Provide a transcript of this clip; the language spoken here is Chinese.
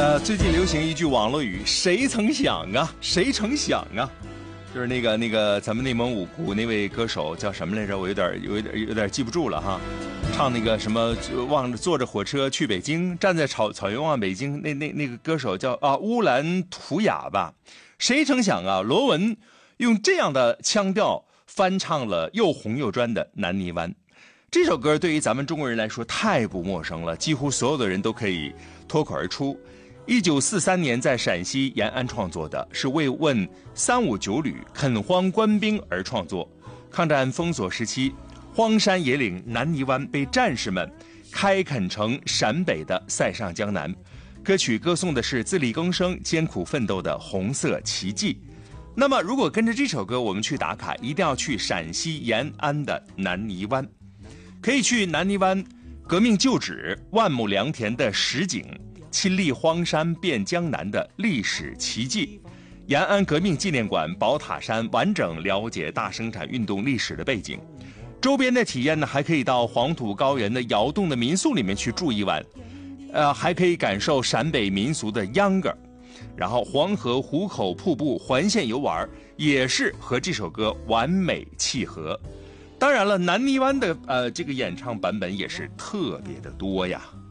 最近流行一句网络语，谁曾想啊，谁曾想啊，就是那个咱们内蒙五谷那位歌手叫什么来着？我有点记不住了哈。唱那个什么，坐着火车去北京，站在草原望北京，那个歌手叫乌兰图雅吧。谁曾想啊，罗文用这样的腔调翻唱了又红又专的《南泥湾》。这首歌对于咱们中国人来说太不陌生了，几乎所有的人都可以脱口而出。1943年在陕西延安创作的，是慰问359旅垦荒官兵而创作。抗战封锁时期，荒山野岭南泥湾被战士们开垦成陕北的塞上江南。歌曲歌颂的是自力更生、艰苦奋斗的红色奇迹。那么如果跟着这首歌我们去打卡，一定要去陕西延安的南泥湾，可以去南泥湾革命旧址、万亩良田的实景，亲历荒山变江南的历史奇迹。延安革命纪念馆、宝塔山完整了解大生产运动历史的背景。周边的体验呢，还可以到黄土高原的窑洞的民宿里面去住一晚，还可以感受陕北民俗的秧歌。然后黄河壶口瀑布环线游玩也是和这首歌完美契合。当然了，南泥湾的这个演唱版本也是特别的多呀。